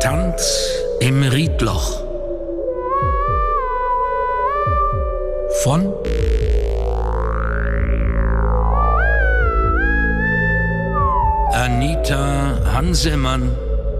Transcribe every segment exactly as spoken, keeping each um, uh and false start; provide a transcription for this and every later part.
Tanz im Riedloch von Anita Hansemann.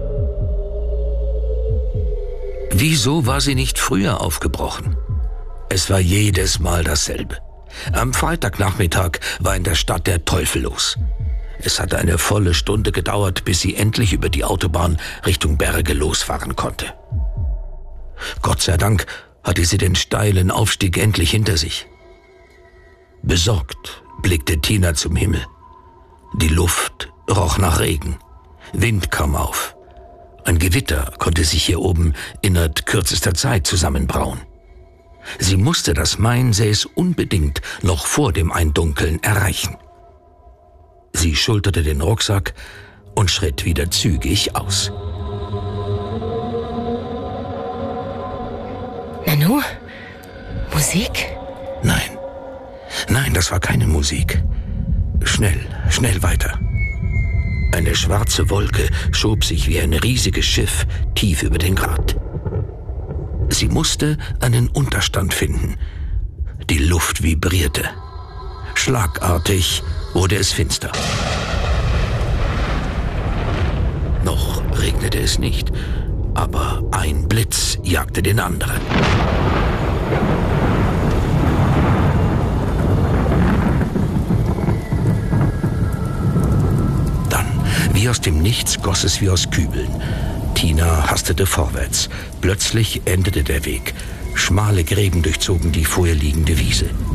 Wieso war sie nicht früher aufgebrochen? Es war jedes Mal dasselbe. Am Freitagnachmittag war in der Stadt der Teufel los. Es hatte eine volle Stunde gedauert, bis sie endlich über die Autobahn Richtung Berge losfahren konnte. Gott sei Dank hatte sie den steilen Aufstieg endlich hinter sich. Besorgt blickte Tina zum Himmel. Die Luft roch nach Regen. Wind kam auf. Ein Gewitter konnte sich hier oben innerhalb kürzester Zeit zusammenbrauen. Sie musste das Mainsees unbedingt noch vor dem Eindunkeln erreichen. Sie schulterte den Rucksack und schritt wieder zügig aus. Nanu? Musik? Nein, nein, das war keine Musik. Schnell, schnell weiter. Eine schwarze Wolke schob sich wie ein riesiges Schiff tief über den Grat. Sie musste einen Unterstand finden. Die Luft vibrierte. Schlagartig wurde es finster. Noch regnete es nicht, aber ein Blitz jagte den anderen. Dann, wie aus dem Nichts, goss es wie aus Kübeln. Tina hastete vorwärts. Plötzlich endete der Weg. Schmale Gräben durchzogen die vor ihr liegende Wiese.